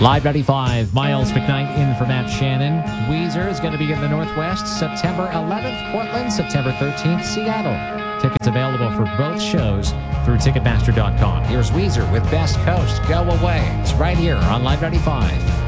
Live 95, Miles McKnight in for Matt Shannon. Weezer is going to be in the Northwest September 11th, Portland, September 13th, Seattle. Tickets available for both shows through Ticketmaster.com. Here's Weezer with Best Coast Go Away. It's right here on Live 95.